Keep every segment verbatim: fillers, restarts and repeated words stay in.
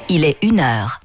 Il est une heure.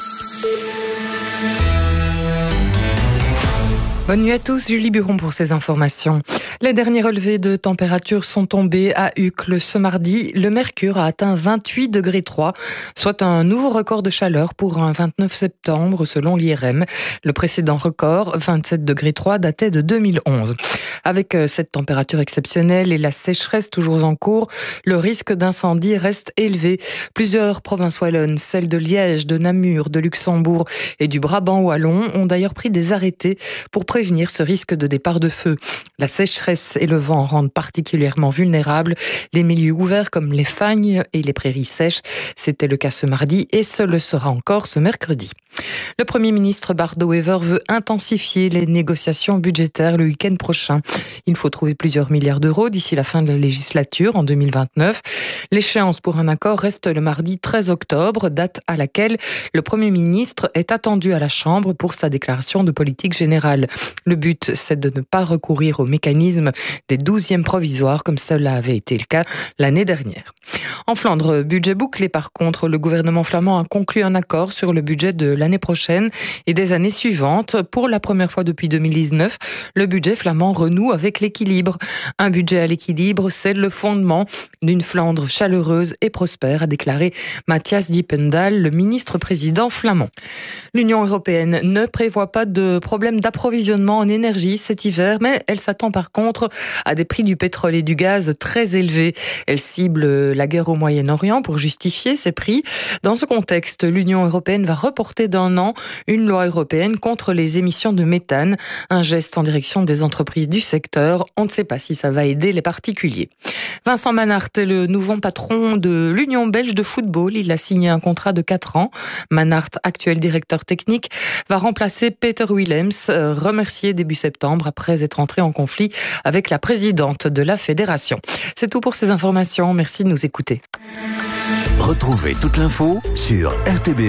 Bonne nuit à tous, Julie Buron pour ces informations. Les derniers relevés de température sont tombés à Uccle ce mardi. Le mercure a atteint vingt-huit degrés trois, soit un nouveau record de chaleur pour un vingt-neuf septembre selon l'I R M. Le précédent record, vingt-sept degrés trois, datait de deux mille onze. Avec cette température exceptionnelle et la sécheresse toujours en cours, le risque d'incendie reste élevé. Plusieurs provinces wallonnes, celles de Liège, de Namur, de Luxembourg et du Brabant wallon, ont d'ailleurs pris des arrêtés pour prévenir ce risque de départ de feu. La sécheresse et le vent rendent particulièrement vulnérables les milieux ouverts comme les fagnes et les prairies sèches. C'était le cas ce mardi et ce le sera encore ce mercredi. Le Premier ministre Bardo Wever veut intensifier les négociations budgétaires le week-end prochain. Il faut trouver plusieurs milliards d'euros d'ici la fin de la législature en deux mille vingt-neuf. L'échéance pour un accord reste le mardi treize octobre, date à laquelle le Premier ministre est attendu à la Chambre pour sa déclaration de politique générale. Le but, c'est de ne pas recourir au mécanisme des douzièmes provisoires comme cela avait été le cas l'année dernière. En Flandre, budget bouclé par contre, le gouvernement flamand a conclu un accord sur le budget de l'année prochaine et des années suivantes. Pour la première fois depuis deux mille dix-neuf, le budget flamand renoue avec l'équilibre. Un budget à l'équilibre, c'est le fondement d'une Flandre chaleureuse et prospère, a déclaré Matthias Diependal, le ministre-président flamand. L'Union européenne ne prévoit pas de problème d'approvisionnement en énergie cet hiver, mais elle s'attend par contre à des prix du pétrole et du gaz très élevés. Elle cible la guerre au Moyen-Orient pour justifier ces prix. Dans ce contexte, l'Union européenne va reporter d'un an une loi européenne contre les émissions de méthane, un geste en direction des entreprises du secteur. On ne sait pas si ça va aider les particuliers. Vincent Manhart est le nouveau patron de l'Union belge de football. Il a signé un contrat de quatre ans. Manhart, actuel directeur technique, va remplacer Peter Willems, remercié début septembre après être entré en conflit avec la présidente de la fédération. C'est tout pour ces informations. Merci de nous écouter. Retrouvez toute l'info sur R T B.